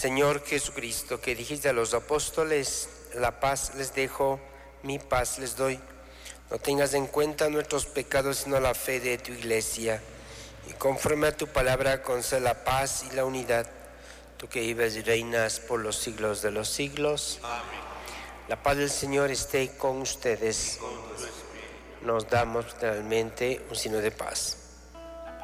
Señor Jesucristo, que dijiste a los apóstoles, la paz les dejo, mi paz les doy. No tengas en cuenta nuestros pecados, sino la fe de tu iglesia. Y conforme a tu palabra, concede la paz y la unidad. Tú que vives y reinas por los siglos de los siglos. Amén. La paz del Señor esté con ustedes. Nos damos realmente un signo de paz.